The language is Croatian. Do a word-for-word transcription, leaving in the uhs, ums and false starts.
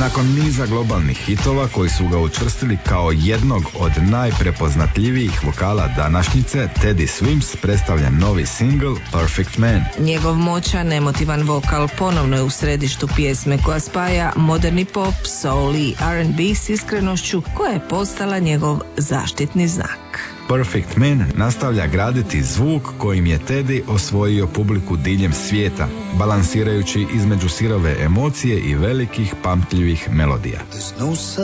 Nakon niza globalnih hitova koji su ga učvrstili kao jednog od najprepoznatljivijih vokala današnjice, Teddy Swims predstavlja novi single Perfect Man. Njegov moćan, emotivan vokal ponovno je u središtu pjesme koja spaja moderni pop, soul i R and B s iskrenošću koja je postala njegov zaštitni znak. Perfect Man nastavlja graditi zvuk kojim je Teddy osvojio publiku diljem svijeta, balansirajući između sirove emocije i velikih pamtljivih melodija.